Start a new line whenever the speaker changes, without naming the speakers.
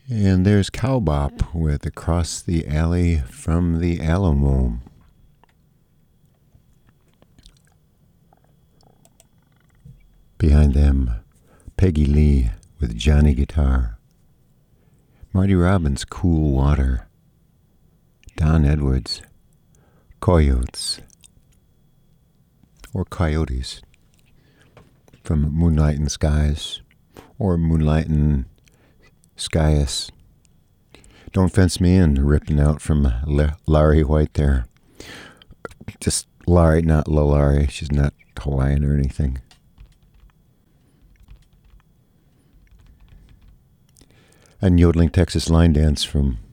And there's Cowbop with Across the Alley from the Alamo. Behind them, Peggy Lee with Johnny Guitar. Marty Robbins, Cool Water. Don Edwards, Coyotes. Or Coyotes. From Moonlight and Skies. Or Moonlight and Skies. Don't Fence Me In, ripping out from Laurie White there. Just Laurie, not Lalaurie. She's not Hawaiian or anything. And Yodeling Texas Line Dance from